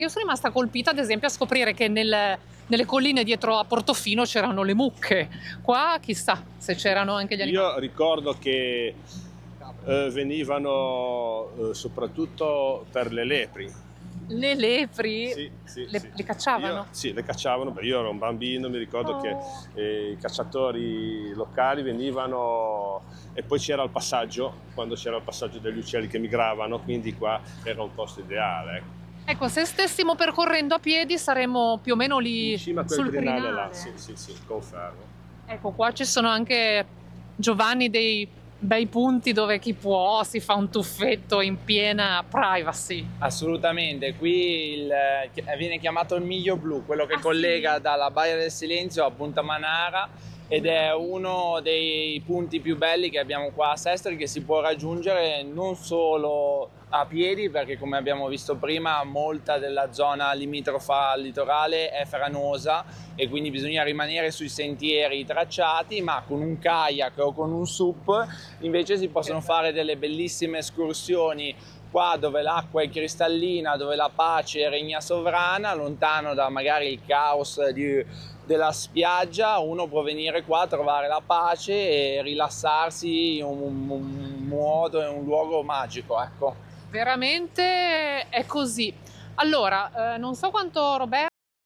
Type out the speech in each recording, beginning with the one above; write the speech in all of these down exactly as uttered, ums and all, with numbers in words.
Io sono rimasta colpita, ad esempio, a scoprire che nel- nelle colline dietro a Portofino c'erano le mucche. Qua chissà se c'erano anche gli animali. Io ricordo che eh, venivano eh, soprattutto per le lepri. Le lepri Sì, sì, le, sì. le cacciavano? Io- sì, le cacciavano, perché io ero un bambino, mi ricordo che Oh. eh, i cacciatori locali venivano e poi c'era il passaggio, quando c'era il passaggio degli uccelli che migravano, quindi qua era un posto ideale. ecco. Ecco, se stessimo percorrendo a piedi saremmo più o meno lì In cima a quel sul crinale crinale. là, sì, sì, sì, confermo. Ecco, qua ci sono anche, Giovanni, dei bei punti dove chi può si fa un tuffetto in piena privacy. Assolutamente, qui il, eh, viene chiamato il Miglio Blu, quello che Ah, collega sì? dalla Baia del Silenzio a Punta Manara, ed è uno dei punti più belli che abbiamo qua a Sestri, che si può raggiungere non solo a piedi, perché come abbiamo visto prima molta della zona limitrofa al litorale è franosa e quindi bisogna rimanere sui sentieri tracciati, ma con un kayak o con un sup invece si possono fare delle bellissime escursioni qua dove l'acqua è cristallina, dove la pace regna sovrana, lontano da magari il caos di, della spiaggia. Uno può venire qua a trovare la pace e rilassarsi in un, un modo, in un luogo magico, ecco. Veramente è così. Allora, eh, non so quanto Roberto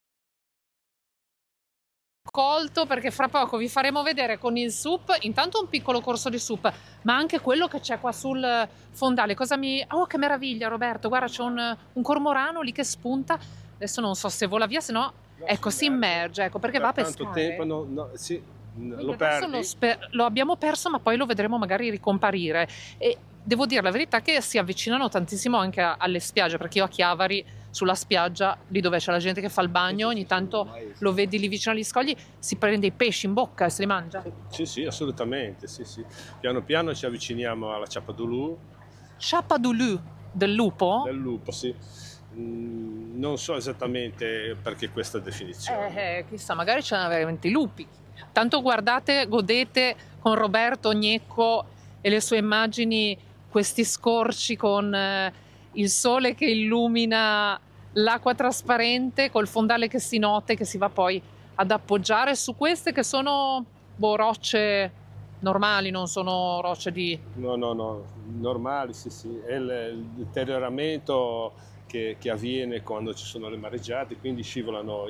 ha colto, perché fra poco vi faremo vedere con il SUP, intanto un piccolo corso di SUP, ma anche quello che c'è qua sul fondale. Cosa mi... Oh, che meraviglia, Roberto! Guarda, c'è un, un cormorano lì che spunta. Adesso non so se vola via, se no... No, Ecco, si si immerge. immerge, ecco, perché Per va a tanto pescare. tempo no, no, sì, Quindi lo adesso perdi. lo, spe- lo abbiamo perso, ma poi lo vedremo magari ricomparire. E devo dire la verità che si avvicinano tantissimo anche a- alle spiagge, perché io a Chiavari, sulla spiaggia, lì dove c'è la gente che fa il bagno, ogni tanto lo vedi lì vicino agli scogli, si prende i pesci in bocca e se li mangia. Sì, sì, assolutamente, sì, sì. Piano piano ci avviciniamo alla Ciapadulu Chapadulu del lupo? del lupo, sì. Mm, non so esattamente perché questa definizione. Eh, eh, chissà, magari c'erano veramente i lupi. Tanto guardate, godete con Roberto Gnecco e le sue immagini, questi scorci con eh, il sole che illumina l'acqua trasparente, col fondale che si note, che si va poi ad appoggiare su queste che sono boh, rocce normali, non sono rocce di... No, no, no, normali, sì, sì. È il, il deterioramento che, che avviene quando ci sono le mareggiate, quindi scivolano.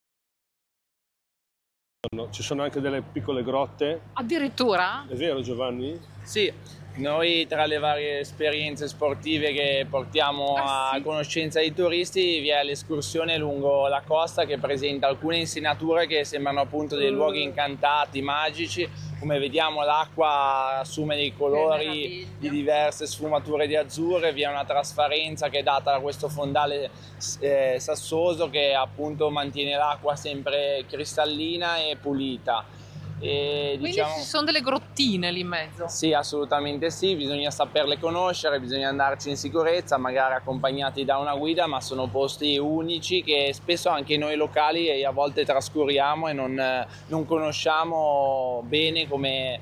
Ci sono anche delle piccole grotte. Addirittura? È vero, Giovanni? Sì, noi tra le varie esperienze sportive che portiamo Ah, a sì? conoscenza dei turisti vi è l'escursione lungo la costa che presenta alcune insenature che sembrano appunto dei luoghi incantati, magici. Come vediamo l'acqua assume dei colori meraviglia. di diverse sfumature di azzurre, vi è una trasparenza che è data da questo fondale eh, sassoso che appunto mantiene l'acqua sempre cristallina e pulita. E, Quindi diciamo, ci sono delle grottine lì in mezzo. sì, assolutamente sì, bisogna saperle conoscere, bisogna andarci in sicurezza, magari accompagnati da una guida, ma sono posti unici che spesso anche noi locali a volte trascuriamo e non, non conosciamo bene come,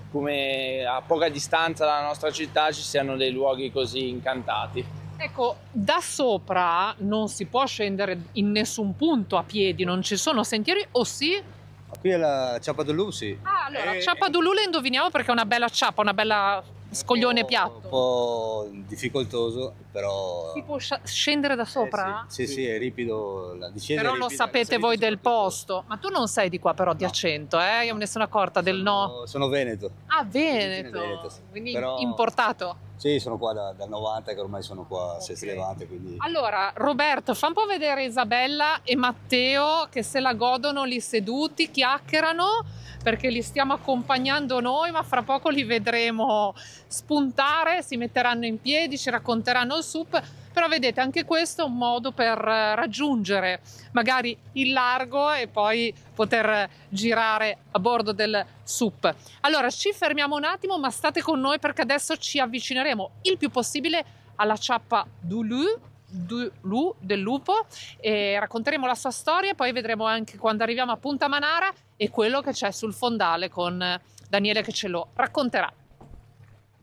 come a poca distanza dalla nostra città ci siano dei luoghi così incantati. Ecco, da sopra non si può scendere in nessun punto a piedi, non ci sono sentieri, o sì? Qui è la Ciapadulu, sì. Ah, allora, È- Ciapadulu la indoviniamo perché è una bella ciappa, una bella scoglione un po'- piatto. Un po' difficoltoso, però... Si può scia- scendere da Eh, sopra? sì, sì, sì, è ripido, la discesa Però è lo ripida, la sapete salita voi del soprattutto. posto. Ma tu non sei di qua però, di No. accento, eh? Io me ne sono accorta del no. Sono, sono veneto. Ah, Veneto. Veneto, sì. Quindi Però- importato. Sì, sono qua da- dal novanta, che ormai sono qua a Sestri Levante, quindi... Allora, Roberto, fa un po' vedere Isabella e Matteo che se la godono lì seduti, chiacchierano, perché li stiamo accompagnando noi, ma fra poco li vedremo spuntare, si metteranno in piedi, ci racconteranno il SUP. Però vedete, anche questo è un modo per eh, raggiungere magari il largo e poi poter girare a bordo del SUP. Allora, ci fermiamo un attimo, ma state con noi perché adesso ci avvicineremo il più possibile alla ciappa Dulu, Dulu del lupo, e racconteremo la sua storia, poi vedremo anche quando arriviamo a Punta Manara e quello che c'è sul fondale con Daniele che ce lo racconterà.